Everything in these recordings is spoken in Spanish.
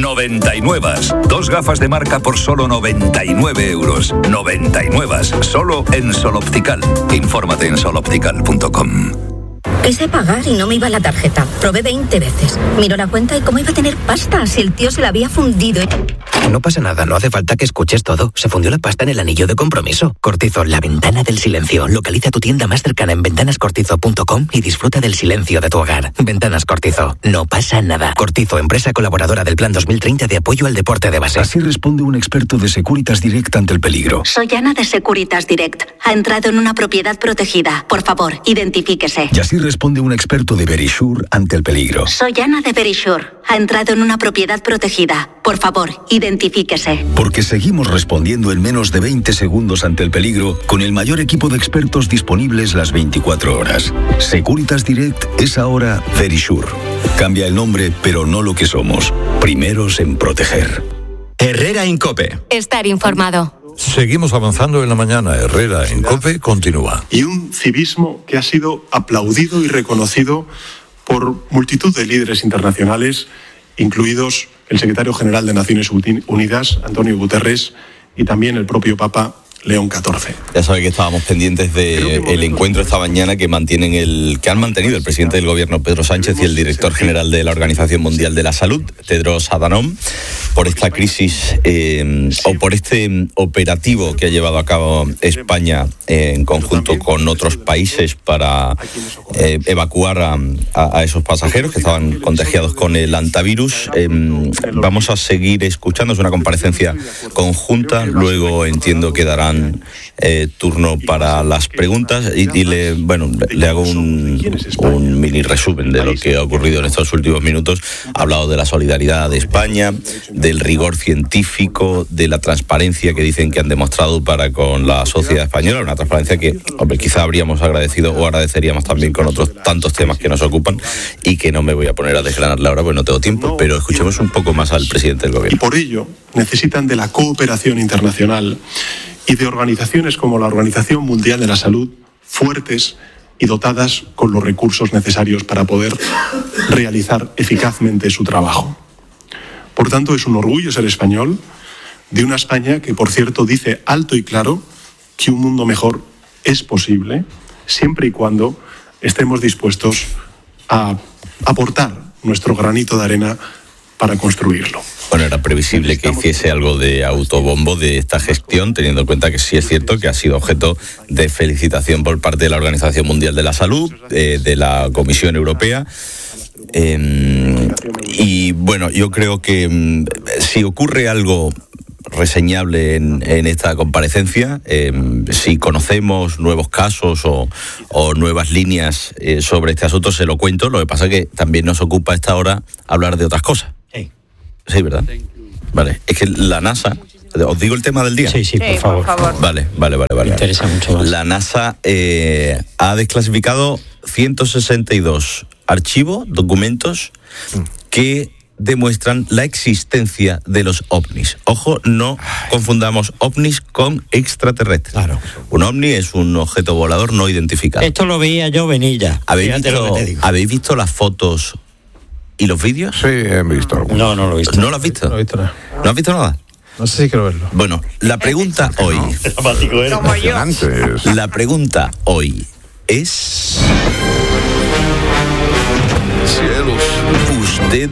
99. 2 gafas de marca por solo 99 euros. 99. Solo en Sol Optical. Infórmate en soloptical.com. Quise pagar y no me iba la tarjeta. Probé 20 veces. Miro la cuenta y cómo iba a tener pasta si el tío se la había fundido. No pasa nada, no hace falta que escuches todo. Se fundió la pasta en el anillo de compromiso. Cortizo, la ventana del silencio. Localiza tu tienda más cercana en ventanascortizo.com y disfruta del silencio de tu hogar. Ventanas Cortizo. No pasa nada. Cortizo, empresa colaboradora del Plan 2030 de apoyo al deporte de base. Así responde un experto de Securitas Direct ante el peligro. Soy Ana de Securitas Direct. Ha entrado en una propiedad protegida. Por favor, identifíquese. Y así responde un experto de Verisure ante el peligro. Soy Ana de Verisure. Ha entrado en una propiedad protegida. Por favor, identifíquese. Porque seguimos respondiendo en menos de 20 segundos ante el peligro con el mayor equipo de expertos disponibles las 24 horas. Securitas Direct es ahora Verisure. Cambia el nombre, pero no lo que somos. Primeros en proteger. Herrera en COPE. Estar informado. Seguimos avanzando en la mañana. Herrera en COPE continúa. Y un civismo que ha sido aplaudido y reconocido por multitud de líderes internacionales, incluidos el secretario general de Naciones Unidas, Antonio Guterres, y también el propio Papa León XIV. Ya sabe que estábamos pendientes del encuentro esta mañana que han mantenido el presidente del gobierno, Pedro Sánchez, y el director general de la Organización Mundial de la Salud, Tedros Adhanom, por esta crisis o por este operativo que ha llevado a cabo España en conjunto con otros países para evacuar a esos pasajeros que estaban contagiados con el hantavirus. Vamos a seguir escuchando, es una comparecencia conjunta, luego entiendo que darán turno para las preguntas y le hago un mini resumen de lo que ha ocurrido en estos últimos minutos. Ha hablado de la solidaridad de España, del rigor científico, de la transparencia que dicen que han demostrado para con la sociedad española, una transparencia que, quizá habríamos agradecido o agradeceríamos también con otros tantos temas que nos ocupan y que no me voy a poner a desgranarle ahora porque no tengo tiempo, pero escuchemos un poco más al presidente del gobierno. Y por ello necesitan de la cooperación internacional y de organizaciones como la Organización Mundial de la Salud, fuertes y dotadas con los recursos necesarios para poder realizar eficazmente su trabajo. Por tanto, es un orgullo ser español, de una España que, por cierto, dice alto y claro que un mundo mejor es posible, siempre y cuando estemos dispuestos a aportar nuestro granito de arena para construirlo. Bueno, era previsible que hiciese algo de autobombo de esta gestión, teniendo en cuenta que sí es cierto que ha sido objeto de felicitación por parte de la Organización Mundial de la Salud, de la Comisión Europea. Y bueno, yo creo que si ocurre algo reseñable en esta comparecencia, si conocemos nuevos casos o nuevas líneas sobre este asunto, se lo cuento. Lo que pasa es que también nos ocupa a esta hora hablar de otras cosas. Sí, ¿verdad? Vale, es que la NASA... ¿Os digo el tema del día? Sí, por favor. Vale. Me interesa mucho más. La NASA ha desclasificado 162 archivos, documentos, que demuestran la existencia de los ovnis. Ojo, no confundamos ovnis con extraterrestres. Claro. Un ovni es un objeto volador no identificado. Esto lo veía yo venir ya. ¿Habéis visto las fotos y los vídeos? Sí, he visto algunos. No lo he visto. ¿No lo has visto? No he visto nada. ¿No has visto nada? No sé si quiero verlo. Bueno, la pregunta hoy... La pregunta hoy es... Cielos. ¿Usted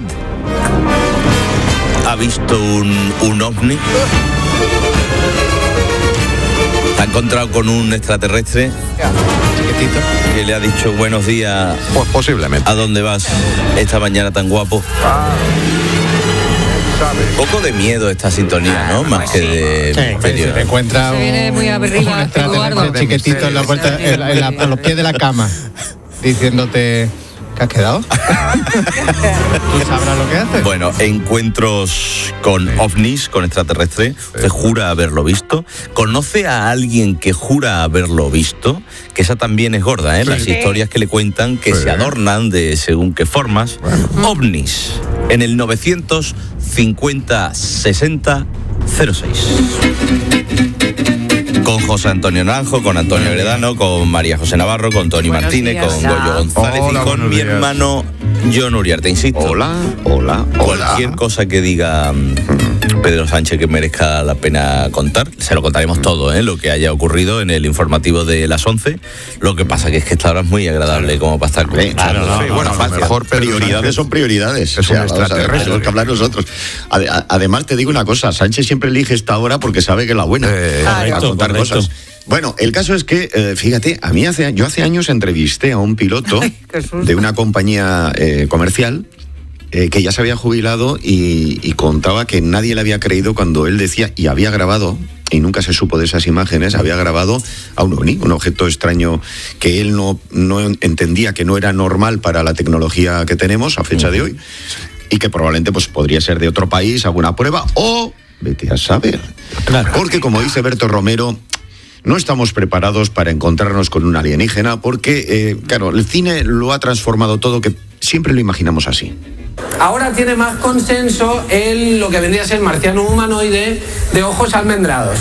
ha visto un ovni? ¿Ha encontrado con un extraterrestre? Chiquitito. Que le ha dicho buenos días. Pues posiblemente. ¿A dónde vas esta mañana tan guapo? Un poco de miedo esta sintonía, ¿no? Más que de... Sí, se encuentra Se viene muy arriba, un extraterrestre Eduardo. chiquitito en la puerta, a los pies de la cama, diciéndote... ¿Qué has quedado? ¿Tú sabrás lo que haces? Bueno, encuentros con ovnis, con extraterrestres. Usted jura haberlo visto. ¿Conoce a alguien que jura haberlo visto? Que esa también es gorda, ¿eh? Sí. Las historias que le cuentan que se adornan de según qué formas. Bueno. Ovnis, en el 950 60 06. Con José Antonio Naranjo, con Antonio Heredano, con María José Navarro, con Tony Martínez, con Goyo González y con mi hermano John Uriarte, insisto. Hola. Cualquier cosa que diga Pedro Sánchez que merezca la pena contar, se lo contaremos todo, lo que haya ocurrido en el informativo de las 11. Lo que pasa que es que esta hora es muy agradable como para estar mejor prioridades son prioridades. Es un extraterrestre. Tenemos que hablar nosotros. Además, te digo una cosa, Sánchez siempre elige esta hora porque sabe que es la buena. A contar cosas. Bueno, el caso es que, fíjate, yo hace años entrevisté a un piloto de una compañía comercial que ya se había jubilado y contaba que nadie le había creído cuando él decía, y había grabado, y nunca se supo de esas imágenes, había grabado a un ovni, un objeto extraño que él no entendía que no era normal para la tecnología que tenemos a fecha de hoy, y que probablemente pues podría ser de otro país, alguna prueba, o vete a saber. Claro. Porque como dice Berto Romero, no estamos preparados para encontrarnos con un alienígena porque, claro, el cine lo ha transformado todo, que siempre lo imaginamos así. Ahora tiene más consenso lo que vendría a ser marciano humanoide de ojos almendrados.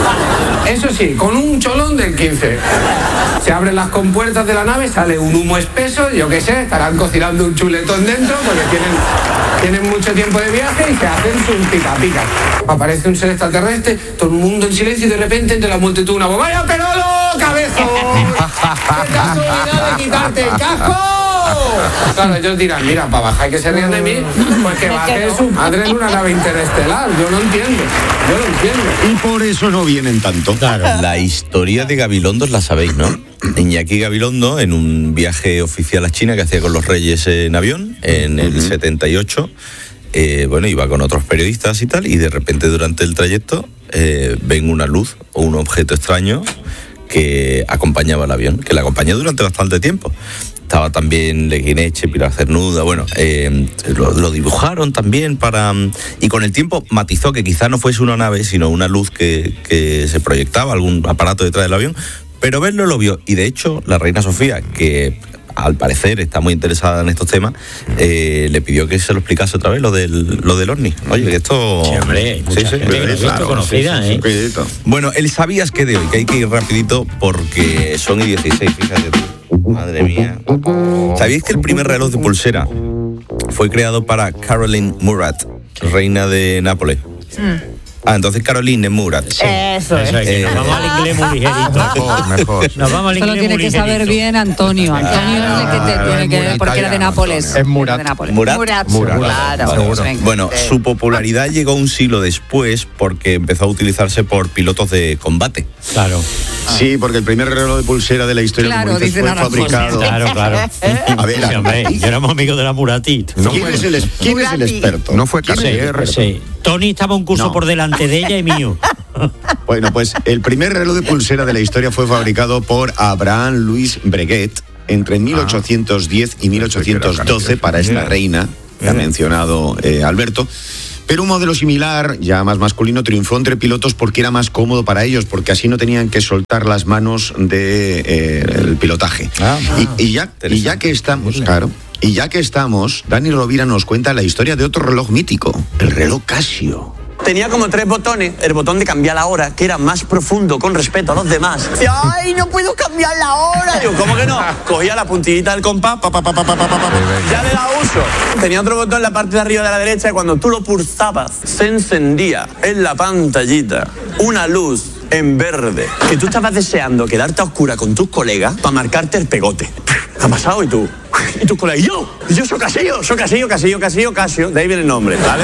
Eso sí, con un cholón del 15. Se abren las compuertas de la nave, sale un humo espeso, yo qué sé, estarán cocinando un chuletón dentro porque tienen mucho tiempo de viaje y se hacen sus pica-picas. Aparece un ser extraterrestre, todo el mundo en silencio y de repente entre la multitud una voz: ¡vaya Perolo, cabezón! ¡Qué casualidad de quitarte el casco! Claro, ellos dirán, mira, para bajar que se rían de mí, pues que baje su madre en una nave interestelar. Yo lo entiendo. Y por eso no vienen tanto. Claro. La historia de Gabilondo la sabéis, ¿no? Iñaki Gabilondo, en un viaje oficial a China que hacía con los Reyes en avión, en el 78, iba con otros periodistas y tal, y de repente durante el trayecto ven una luz o un objeto extraño que acompañaba el avión, que le acompañó durante bastante tiempo. Estaba también Leguineche, Pilar Cernuda, lo dibujaron también y con el tiempo matizó que quizá no fuese una nave, sino una luz que se proyectaba, algún aparato detrás del avión, pero verlo lo vio. Y de hecho, la reina Sofía, que al parecer está muy interesada en estos temas, le pidió que se lo explicase otra vez lo del ovni. Oye, que esto... Sí, hombre, conocida, ¿eh? Bueno, el sabías que de hoy, que hay que ir rapidito porque son y 16, fíjate tú. Madre mía. ¿Sabíais que el primer reloj de pulsera fue creado para Caroline Murat, reina de Nápoles? Entonces Caroline Murat. Sí. Eso es. Nos vamos al inglés muy ligerito. Mejor. Nos vamos al inglés muy ligerito. Solo tiene que saber bien Antonio. Antonio es el que te tiene que ver, porque era de Nápoles. Es Murat. Murat. Claro. Seguro. Bueno, su popularidad llegó un siglo después porque empezó a utilizarse por pilotos de combate. Claro. Sí, porque el primer reloj de pulsera de la historia, como dices, fue fabricado. Claro. A ver, sí, hombre, yo éramos amigos de la Muratit. ¿Quién es el experto? No fue Cartier. Sí. Tony estaba un curso por delante de ella y mío. Bueno, pues el primer reloj de pulsera de la historia fue fabricado por Abraham Louis Breguet entre 1810 y 1812 para esta reina que ha mencionado Alberto. Pero un modelo similar, ya más masculino, triunfó entre pilotos porque era más cómodo para ellos, porque así no tenían que soltar las manos del pilotaje. Y ya que estamos, Dani Rovira nos cuenta la historia de otro reloj mítico, el reloj Casio. Tenía como 3 botones, el botón de cambiar la hora, que era más profundo con respecto a los demás. Decía, ¡ay, no puedo cambiar la hora! Digo, ¿cómo que no? Cogía la puntillita del compás, ya le da uso. Tenía otro botón en la parte de arriba de la derecha y cuando tú lo pulsabas, se encendía en la pantallita una luz en verde, que tú estabas deseando quedarte a oscura con tus colegas para marcarte el pegote. ¿Qué ha pasado? ¿Y tú? ¿Y tus colegas? ¿Y yo soy Casio? De ahí viene el nombre, ¿vale?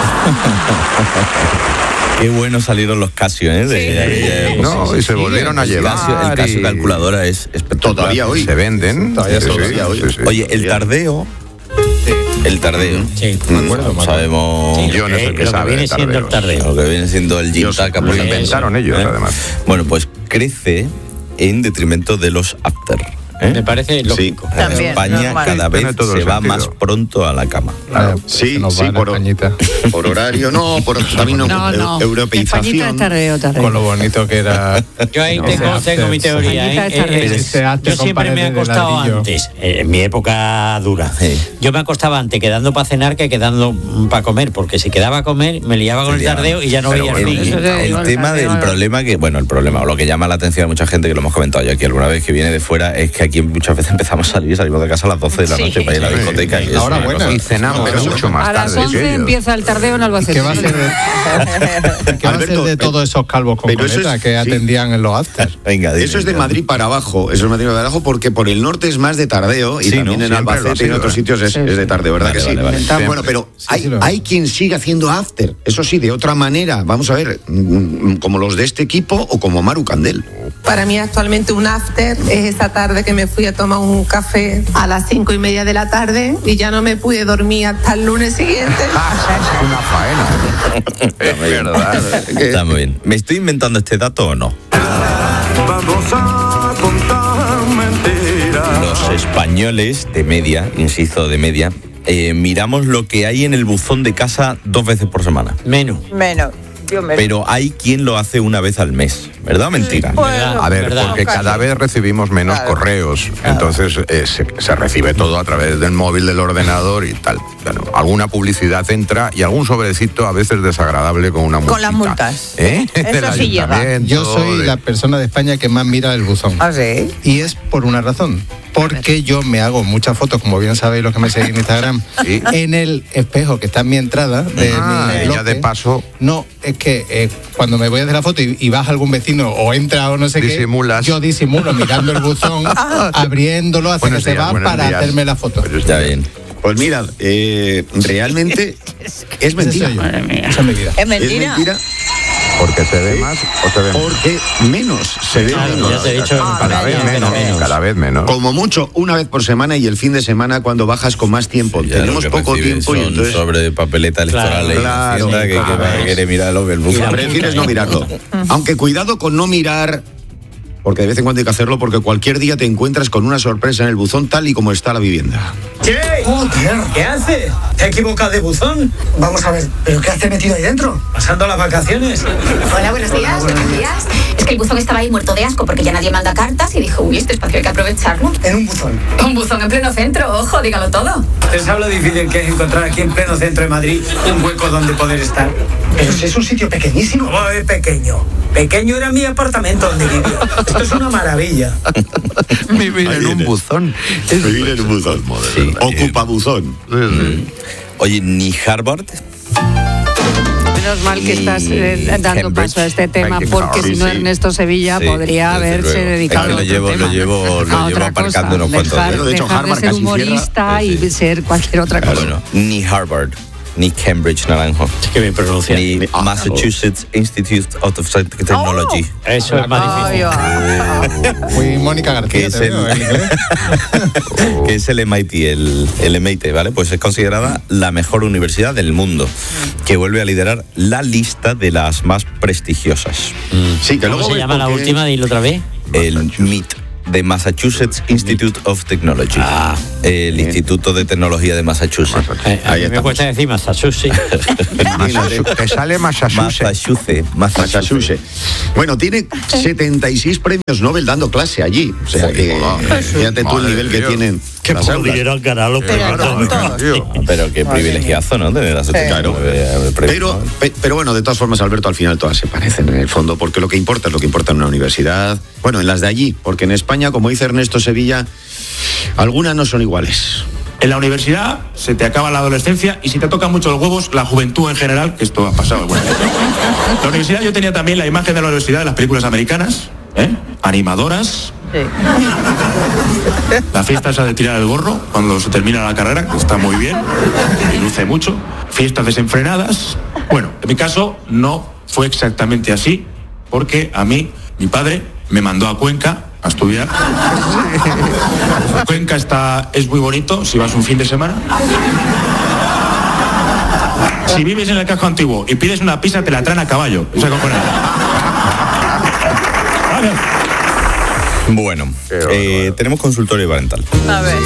Qué bueno salieron los Casio, ¿eh? Y se volvieron a llevar. El Casio calculadora es espectacular. Todavía hoy. Se venden. Todavía hoy. Oye, el tardeo. El tardeo. Sí. Me acuerdo. Sabemos. Sí, yo no sé qué sabe. Viene siendo el tardeo. Lo que viene siendo el Gintaka. Lo inventaron ellos, además. Bueno, pues crece en detrimento de los after. Me parece lógico. Sí, en España cada vez se va más pronto a la cama. Sí, por horario, también europeización. Tardeo. Con lo bonito que era. Yo ahí tengo mi teoría. Yo siempre me he acostado antes, en mi época dura. Yo me acostaba antes quedando para cenar que quedando para comer, porque si quedaba a comer me liaba con el tardeo y ya no veía el fin. El tema del problema o lo que llama la atención a mucha gente, que lo hemos comentado ya aquí alguna vez, que viene de fuera, es que aquí muchas veces empezamos a salimos de casa a las 12 de la noche para ir a la discoteca. Y ahora bueno, y cenamos mucho más tarde. A las 11 empieza el tardeo en Albacete. ¿Qué va a ser de todos esos calvos con coleta que atendían en los afters? Venga, eso es de Madrid para abajo, porque por el norte es más de tardeo y también en Albacete y en otros sitios es de tardeo, ¿verdad que sí? Bueno, pero hay quien sigue haciendo after, eso sí, de otra manera, vamos a ver, como los de este equipo o como Maru Candel. Para mí actualmente un after es esa tarde que me fui a tomar un café a las 5:30 de la tarde y ya no me pude dormir hasta el lunes siguiente. Una faena. Es verdad. Está muy bien. ¿Me estoy inventando este dato o no? Vamos a contar mentiras. Los españoles de media, insisto, de media, miramos lo que hay en el buzón de casa 2 veces por semana. Menos. Pero hay quien lo hace una vez al mes, ¿verdad o mentira? A ver, porque cada vez recibimos menos correos, entonces se recibe todo a través del móvil, del ordenador y tal. Bueno, alguna publicidad entra y algún sobrecito a veces desagradable con una multa. Con las multas. Eso sí llega. Yo soy la persona de España que más mira el buzón. ¿Ah, sí? Y es por una razón. Porque yo me hago muchas fotos, como bien sabéis los que me seguís en Instagram, en el espejo que está en mi entrada de mi bloque. Ya de paso. No, es que cuando me voy a hacer la foto y baja algún vecino o entra o no sé Disimulas. qué, yo disimulo mirando el buzón, abriéndolo hasta que se va para hacerme la foto. Está bien. Pues mira, realmente es mentira. Esa es mi vida. ¿Es mentira? ¿Es mentira? ¿Porque se ve más o se ve menos? Porque menos se ve menos. Ya te he dicho, cada vez menos. Como mucho, una vez por semana y el fin de semana cuando bajas con más tiempo. Ya tenemos poco tiempo y entonces... sobre de papeleta electoral que va a querer mirarlo el buzón. Prefieres no mirarlo. Aunque cuidado con no mirar, porque de vez en cuando hay que hacerlo, porque cualquier día te encuentras con una sorpresa en el buzón tal y como está la vivienda. ¿Qué? ¿Qué hace? ¿Te equivocas de buzón? Vamos a ver, ¿pero qué hace metido ahí dentro? ¿Pasando las vacaciones? Hola, buenos días, buenos días. Es que el buzón estaba ahí muerto de asco porque ya nadie manda cartas y dijo, uy, este espacio hay que aprovecharlo. En un buzón. Un buzón en pleno centro, ojo, dígalo todo. ¿Sabes lo difícil que es encontrar aquí en pleno centro de Madrid un hueco donde poder estar? Pero si es un sitio pequeñísimo. ¿Cómo es pequeño? Pequeño era mi apartamento donde vivía. Esto es una maravilla. Vivir en un buzón. Vivir en un buzón. Sí, ocupa buzón. Oye, ni Harvard. Menos mal que estás dando paso a este tema, porque si no Ernesto Sevilla podría haberse dedicado lo llevo aparcando unos cuantos días. Dejar de ser humorista y ser cualquier otra cosa. Bueno, ni Harvard, ni Cambridge Naranjo. Es que me pronuncia. Ni Massachusetts Institute of Technology. Eso es más difícil. Fui Mónica García, que es el MIT, el MIT, ¿vale? Pues es considerada la mejor universidad del mundo, que vuelve a liderar la lista de las más prestigiosas. Sí, que ¿Cómo luego se llama la última? Dilo otra vez. El MIT. De Massachusetts Institute of Technology. El Instituto de Tecnología de Massachusetts. A mí me cuesta decir Massachusetts. Te sale Massachusetts. Bueno, tiene 76 premios Nobel dando clase allí. O sea, que fíjate tú el nivel que tienen. Que pudieran ganarlo. Pero qué privilegiazo, ¿no? Tener las Pero bueno, de todas formas, Alberto, al final todas se parecen en el fondo, porque lo que importa es lo que importa en una universidad. Bueno, en las de allí, porque en España, como dice Ernesto Sevilla, algunas no son iguales. En la universidad se te acaba la adolescencia y si te tocan mucho los huevos, la juventud en general, que esto ha pasado. Bueno. La universidad, yo tenía también la imagen de la universidad de las películas americanas, animadoras. Sí. La fiesta esa de tirar el gorro cuando se termina la carrera, que está muy bien y luce mucho. Fiestas desenfrenadas. Bueno, en mi caso no fue exactamente así, porque a mí, mi padre me mandó a Cuenca a estudiar. Cuenca es muy bonito si vas un fin de semana. Si vives en el casco antiguo y pides una pizza, te la traen a caballo. Eso es acojonante. Bueno, tenemos consultorio parental. A ver.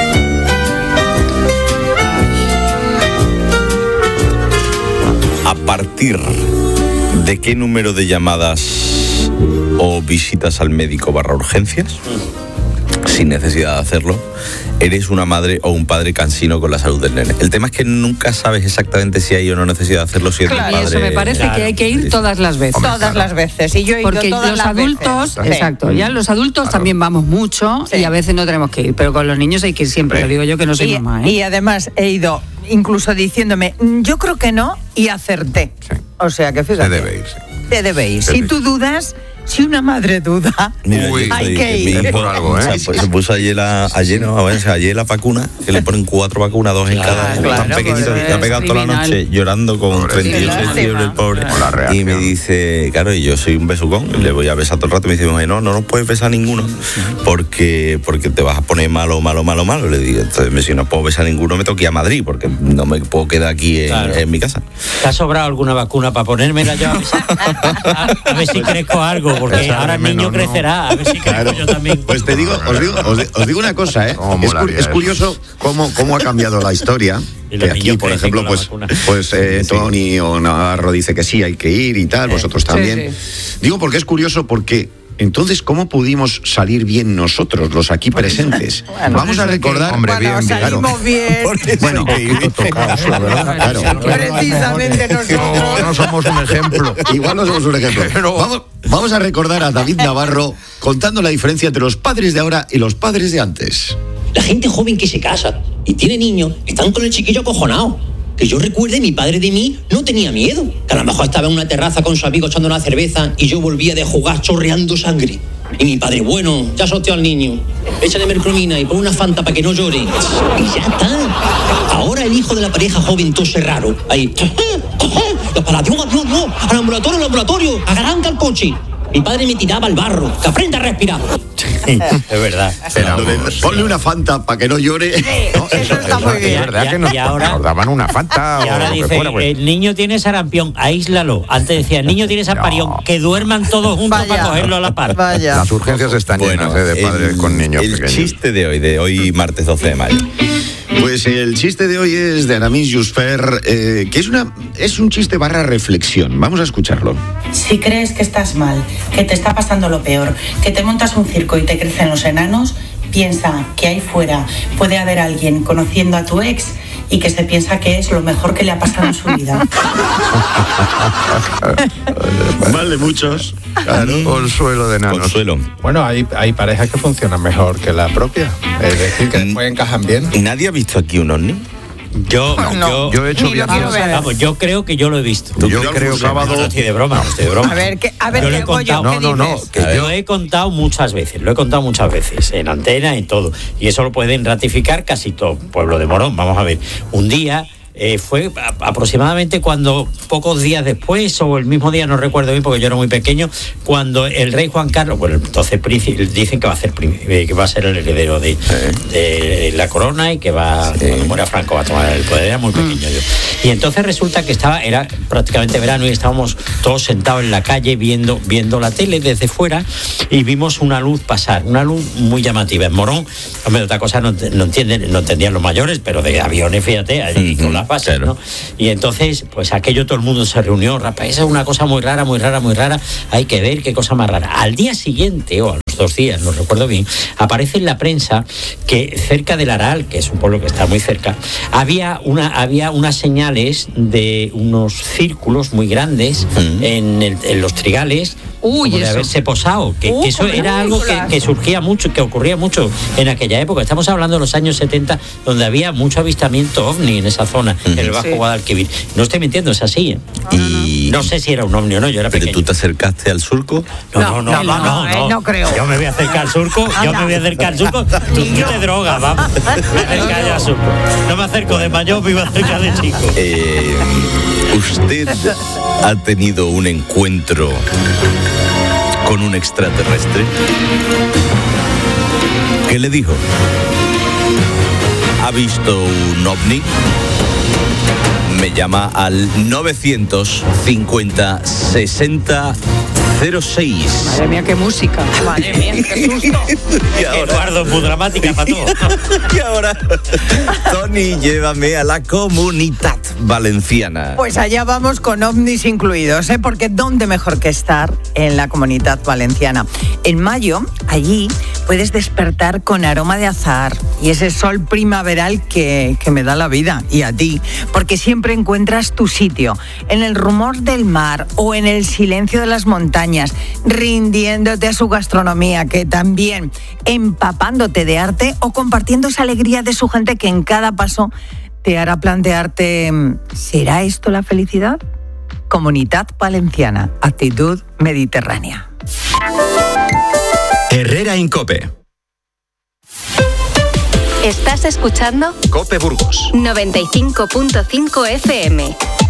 ¿A partir de qué número de llamadas o visitas al médico / urgencias, sin necesidad de hacerlo, eres una madre o un padre cansino con la salud del nene. El tema es que nunca sabes exactamente si hay o no necesidad de hacerlo si eres Claro, padre. y eso me parece que hay que ir todas las veces. Todas las veces. Y yo he ido Porque todas los las adultos, veces. exacto, ya los adultos también vamos mucho y a veces no tenemos que ir, pero con los niños hay que ir siempre. Lo digo yo que no soy mamá. Y además he ido incluso diciéndome, yo creo que no, y acerté. O sea que fíjate. Te debe ir. Si tú dudas, si una madre duda, hay que ir. Por algo, se puso ayer la vacuna, que le ponen 4 vacunas, 2 en cada. Tan pequeñito, y ha pegado toda la noche llorando con 38 de fiebre, el pobre. Y me dice, claro, y yo soy un besucón, y le voy a besar todo el rato. Y me dice, no nos puedes besar ninguno, porque te vas a poner malo. Le digo, entonces, si no puedo besar ninguno, me tengo que ir a Madrid, porque no me puedo quedar aquí en mi casa. ¿Te ha sobrado alguna vacuna para ponérmela yo a ver si crezco algo? Porque ahora el niño crecerá, a ver si crezco yo también. Pues os digo una cosa, es curioso cómo ha cambiado la historia. Que aquí, por ejemplo, Tony o Navarro dice que sí, hay que ir y tal, vosotros también. Sí. Digo porque es curioso, porque entonces, ¿cómo pudimos salir bien nosotros, los aquí presentes? Vamos a recordar... salimos bien. Bueno, claro. Precisamente nosotros. No somos un ejemplo. Igual no somos un ejemplo. Pero vamos a recordar a David Navarro contando la diferencia entre los padres de ahora y los padres de antes. La gente joven que se casa y tiene niños están con el chiquillo acojonado. Que yo recuerde, mi padre de mí no tenía miedo. Que a lo mejor estaba en una terraza con su amigo echando una cerveza y yo volvía de jugar chorreando sangre. Y mi padre, bueno, ya sorteó al niño. Échale mercromina y pon una Fanta para que no llore. Y ya está. Ahora el hijo de la pareja joven tose raro. Ahí. Adiós. Al ambulatorio. Arranca el coche. Mi padre me tiraba al barro. Que aprenda a respirar. Es verdad. Ponle una Fanta para que no llore. Eso está muy bien. Es verdad que nos daban una Fanta. Y ahora dice, el niño tiene sarampión, aíslalo. Antes decía, el niño tiene samparión, que duerman todos juntos para cogerlo a la par. Las urgencias están llenas de padres con niños pequeños. El chiste de hoy martes 12 de mayo. Pues el chiste de hoy es de Aramis Jusfer, que es un chiste / reflexión. Vamos a escucharlo. Si crees que estás mal, que te está pasando lo peor, que te montas un circo y te crecen los enanos, piensa que ahí fuera puede haber alguien conociendo a tu ex y que se piensa que es lo mejor que le ha pasado en su vida. Mal de muchos. Claro. Consuelo de enanos. Consuelo. Bueno, hay parejas que funcionan mejor que la propia. Es decir, que después encajan bien. ¿Nadie ha visto aquí un ovni? Yo he hecho vamos, yo creo que yo lo he visto. Yo creo que sábado. No estoy de broma. A ver, yo lo he contado. Yo he contado muchas veces. Lo he contado muchas veces en antena y todo. Y eso lo pueden ratificar casi todo pueblo de Morón. Vamos a ver. Un día fue aproximadamente cuando pocos días después o el mismo día, no recuerdo bien porque yo era muy pequeño, cuando el rey Juan Carlos, bueno, entonces príncipe, dicen que va a ser el heredero de la corona y que cuando muera Franco va a tomar el poder. Era muy pequeño yo. Y entonces resulta que era prácticamente verano y estábamos todos sentados en la calle viendo la tele desde fuera y vimos una luz pasar, una luz muy llamativa. En Morón, hombre, otra cosa no entendían los mayores, pero de aviones, fíjate, allí con las bases, ¿no? Y entonces, pues aquello todo el mundo se reunió. Esa es una cosa muy rara, hay que ver qué cosa más rara. Al día siguiente, o a los 2 días, no recuerdo bien, aparece en la prensa que cerca del Aral, que es un pueblo que está muy cerca, había unas señales de unos círculos muy grandes en los trigales, de haberse posado, que eso era algo que surgía mucho, que ocurría mucho en aquella época. Estamos hablando de los años 70, donde había mucho avistamiento ovni en esa zona, en el Bajo Guadalquivir. No estoy mintiendo, es así. Y no sé si era un ovni o no, yo era pequeño. ¿Pero tú te acercaste al surco? No creo. Yo me voy a acercar al surco, tú te drogas, vamos. Me acerco yo al surco. No me acerco de mayor, me iba a acercar de chico. ¿Usted ha tenido un encuentro con un extraterrestre? ¿Qué le dijo? ¿Ha visto un ovni? Me llama al 950 60 06. Madre mía, qué música. Madre mía, qué susto. Eduardo, muy dramática para todo. Y ahora, Tony, llévame a la comunidad. Valenciana. Pues allá vamos con ovnis incluidos, porque ¿dónde mejor que estar? En la Comunidad Valenciana. En mayo, allí puedes despertar con aroma de azahar y ese sol primaveral que me da la vida, y a ti, porque siempre encuentras tu sitio, en el rumor del mar o en el silencio de las montañas, rindiéndote a su gastronomía, que también empapándote de arte o compartiendo esa alegría de su gente que en cada paso te hará plantearte, ¿será esto la felicidad? Comunidad Valenciana, actitud mediterránea. Herrera en COPE. ¿Estás escuchando? COPE Burgos 95.5 FM.